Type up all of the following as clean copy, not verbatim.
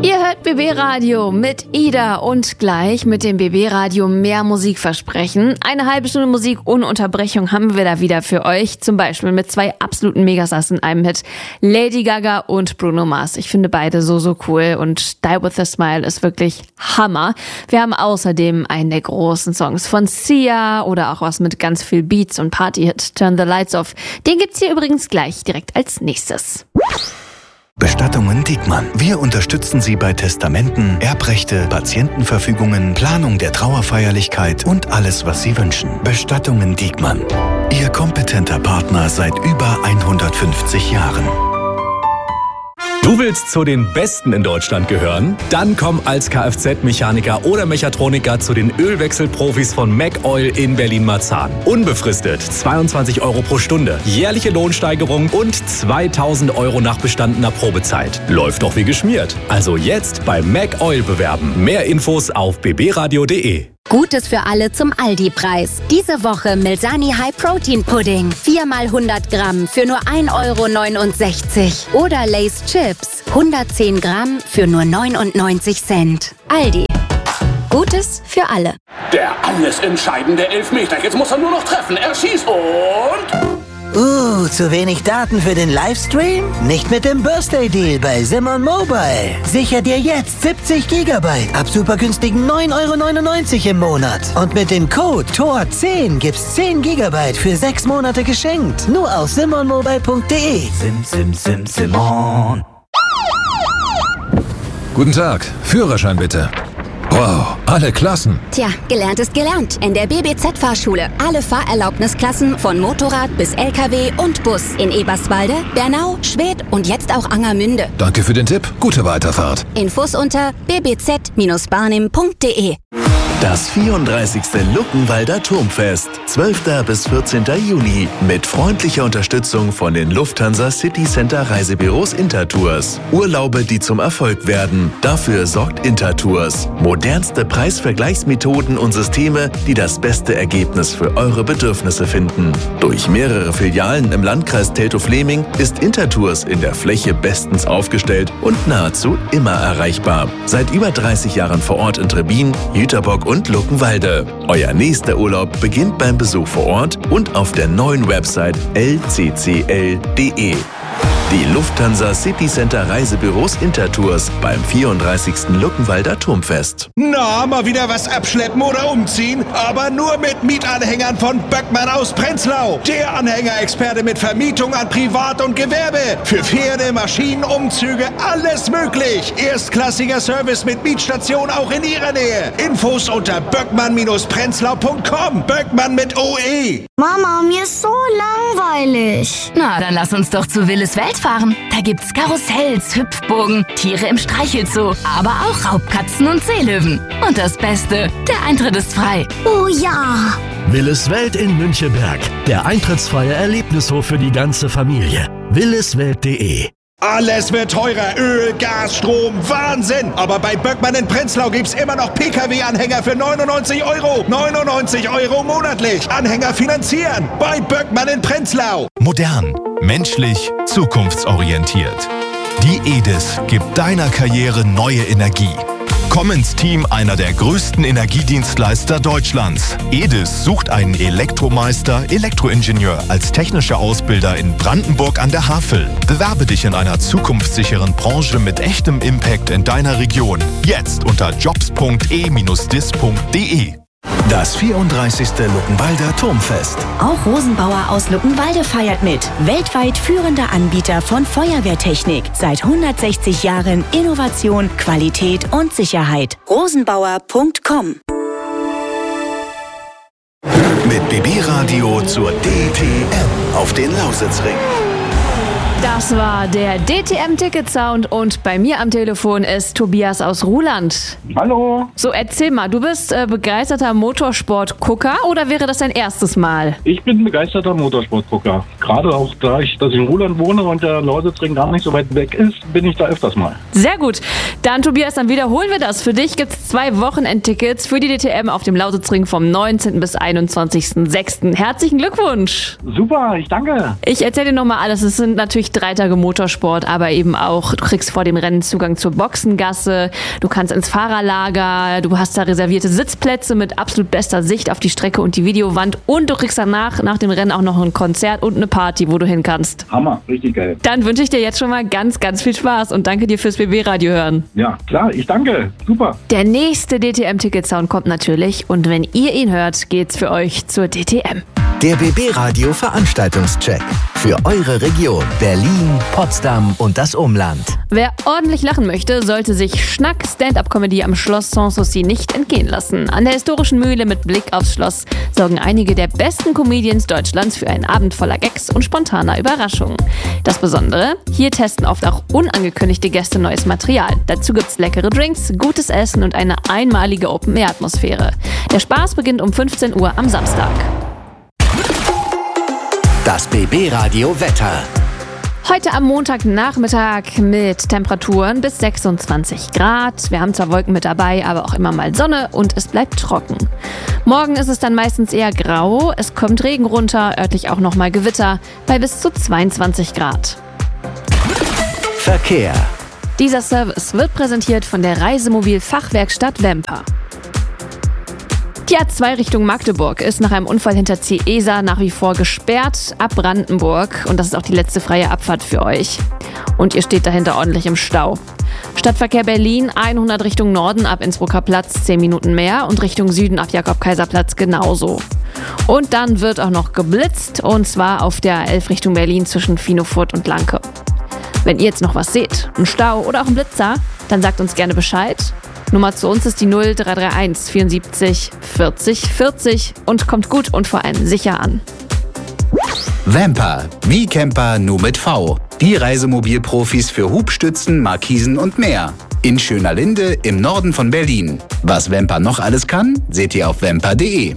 Ihr hört BB Radio mit Ida und gleich mit dem BB Radio mehr Musikversprechen. Eine halbe Stunde Musik ohne Unterbrechung haben wir da wieder für euch. Zum Beispiel mit 2 absoluten Megastars in einem Hit. Lady Gaga und Bruno Mars. Ich finde beide so cool und Die With A Smile ist wirklich Hammer. Wir haben außerdem einen der großen Songs von Sia oder auch was mit ganz viel Beats und Party-Hit Turn the Lights Off. Den gibt's hier übrigens gleich direkt als nächstes. Bestattungen Diekmann. Wir unterstützen Sie bei Testamenten, Erbrechte, Patientenverfügungen, Planung der Trauerfeierlichkeit und alles, was Sie wünschen. Bestattungen Diekmann. Ihr kompetenter Partner seit über 150 Jahren. Du willst zu den Besten in Deutschland gehören? Dann komm als Kfz-Mechaniker oder Mechatroniker zu den Ölwechselprofis von McOil in Berlin-Marzahn. Unbefristet 22 € pro Stunde, jährliche Lohnsteigerung und 2.000 € nach bestandener Probezeit. Läuft doch wie geschmiert. Also jetzt bei McOil bewerben. Mehr Infos auf bbradio.de. Gutes für alle zum Aldi-Preis. Diese Woche Milsani High Protein Pudding. 4 mal 100 Gramm für nur 1,69 €. Oder Lay's Chips. 110 Gramm für nur 99 Cent. Aldi. Gutes für alle. Der alles entscheidende Elfmeter. Jetzt muss er nur noch treffen. Er schießt und... zu wenig Daten für den Livestream? Nicht mit dem Birthday Deal bei Simon Mobile. Sicher dir jetzt 70 GB ab super günstigen 9,99 € im Monat. Und mit dem Code TOR10 gibt's 10 GB für 6 Monate geschenkt. Nur auf simonmobile.de. Simon. Guten Tag, Führerschein bitte. Wow, alle Klassen. Tja, gelernt ist gelernt. In der BBZ-Fahrschule. Alle Fahrerlaubnisklassen von Motorrad bis LKW und Bus. In Eberswalde, Bernau, Schwedt und jetzt auch Angermünde. Danke für den Tipp. Gute Weiterfahrt. Infos unter bbz-barnim.de. Das 34. Luckenwalder Turmfest, 12. bis 14. Juni, mit freundlicher Unterstützung von den Lufthansa City Center Reisebüros Intertours. Urlaube, die zum Erfolg werden. Dafür sorgt Intertours. Modernste Preisvergleichsmethoden und Systeme, die das beste Ergebnis für eure Bedürfnisse finden. Durch mehrere Filialen im Landkreis Teltow-Fläming ist Intertours in der Fläche bestens aufgestellt und nahezu immer erreichbar. Seit über 30 Jahren vor Ort in Trebin, Jüterbock und Luckenwalde. Euer nächster Urlaub beginnt beim Besuch vor Ort und auf der neuen Website lccl.de. Die Lufthansa City Center Reisebüros Intertours beim 34. Luckenwalder Turmfest. Na, mal wieder was abschleppen oder umziehen? Aber nur mit Mietanhängern von Böckmann aus Prenzlau. Der Anhängerexperte mit Vermietung an Privat und Gewerbe. Für Pferde, Maschinen, Umzüge, alles möglich. Erstklassiger Service mit Mietstation auch in Ihrer Nähe. Infos unter böckmann-prenzlau.com. Böckmann mit OE. Mama, mir ist so langweilig. Na, dann lass uns doch zu Willis Welt fahren. Da gibt's Karussells, Hüpfburgen, Tiere im Streichelzoo, aber auch Raubkatzen und Seelöwen. Und das Beste, der Eintritt ist frei. Oh ja! Willis Welt in Müncheberg. Der eintrittsfreie Erlebnishof für die ganze Familie. williswelt.de. Alles wird teurer. Öl, Gas, Strom, Wahnsinn. Aber bei Böckmann in Prenzlau gibt's immer noch Pkw-Anhänger für 99 €. 99 € monatlich. Anhänger finanzieren. Bei Böckmann in Prenzlau. Modern, menschlich, zukunftsorientiert. Die EDIS gibt deiner Karriere neue Energie. Komm ins Team einer der größten Energiedienstleister Deutschlands. EDIS sucht einen Elektromeister, Elektroingenieur als technischer Ausbilder in Brandenburg an der Havel. Bewerbe dich in einer zukunftssicheren Branche mit echtem Impact in deiner Region. Jetzt unter jobs.e-dis.de. Das 34. Luckenwalder Turmfest. Auch Rosenbauer aus Luckenwalde feiert mit. Weltweit führender Anbieter von Feuerwehrtechnik. Seit 160 Jahren Innovation, Qualität und Sicherheit. Rosenbauer.com. Mit BB Radio zur DTM auf den Lausitzring. Das war der DTM-Ticket-Sound und bei mir am Telefon ist Tobias aus Ruhland. Hallo. So, erzähl mal, du bist begeisterter Motorsport-Gucker oder wäre das dein erstes Mal? Ich bin begeisterter Motorsport-Gucker. Gerade auch da ich in Ruhland wohne und der Lausitzring gar nicht so weit weg ist, bin ich da öfters mal. Sehr gut. Dann Tobias, dann wiederholen wir das. Für dich gibt es 2 Wochenendtickets für die DTM auf dem Lausitzring vom 19. bis 21.06. Herzlichen Glückwunsch. Super, ich danke. Ich erzähle dir nochmal alles. Es sind natürlich 3 Tage Motorsport, aber eben auch, du kriegst vor dem Rennen Zugang zur Boxengasse, du kannst ins Fahrerlager, du hast da reservierte Sitzplätze mit absolut bester Sicht auf die Strecke und die Videowand und du kriegst danach, nach dem Rennen auch noch ein Konzert und eine Party, wo du hin kannst. Hammer, richtig geil. Dann wünsche ich dir jetzt schon mal ganz, ganz viel Spaß und danke dir fürs BB-Radio hören. Ja, klar, ich danke. Super. Der nächste DTM-Ticket-Sound kommt natürlich und wenn ihr ihn hört, geht's für euch zur DTM. Der BB-Radio Veranstaltungscheck. Für eure Region Berlin, Potsdam und das Umland. Wer ordentlich lachen möchte, sollte sich Schnack Stand-Up-Comedy am Schloss Sanssouci nicht entgehen lassen. An der historischen Mühle mit Blick aufs Schloss sorgen einige der besten Comedians Deutschlands für einen Abend voller Gags und spontaner Überraschungen. Das Besondere, hier testen oft auch unangekündigte Gäste neues Material. Dazu gibt's leckere Drinks, gutes Essen und eine einmalige Open-Air-Atmosphäre. Der Spaß beginnt um 15 Uhr am Samstag. Das BB-Radio Wetter. Heute am Montagnachmittag mit Temperaturen bis 26 Grad. Wir haben zwar Wolken mit dabei, aber auch immer mal Sonne und es bleibt trocken. Morgen ist es dann meistens eher grau, es kommt Regen runter, örtlich auch nochmal Gewitter bei bis zu 22 Grad. Verkehr. Dieser Service wird präsentiert von der Reisemobil-Fachwerkstatt Vemper. Die A2 Richtung Magdeburg ist nach einem Unfall hinter Ciesa nach wie vor gesperrt ab Brandenburg und das ist auch die letzte freie Abfahrt für euch. Und ihr steht dahinter ordentlich im Stau. Stadtverkehr Berlin 100 Richtung Norden ab Innsbrucker Platz 10 Minuten mehr und Richtung Süden ab Jakob-Kaiser-Platz genauso. Und dann wird auch noch geblitzt und zwar auf der 11 Richtung Berlin zwischen Finofurt und Lanke. Wenn ihr jetzt noch was seht, einen Stau oder auch einen Blitzer, dann sagt uns gerne Bescheid. Nummer zu uns ist die 0331 74 40 40 und kommt gut und vor allem sicher an. Vemper, wie Camper nur mit V. Die Reisemobilprofis für Hubstützen, Markisen und mehr. In Schönerlinde im Norden von Berlin. Was Vemper noch alles kann, seht ihr auf vemper.de.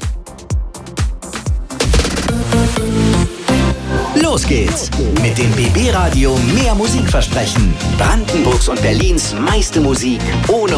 Los geht's mit dem BB-Radio mehr Musik versprechen. Brandenburgs und Berlins meiste Musik ohne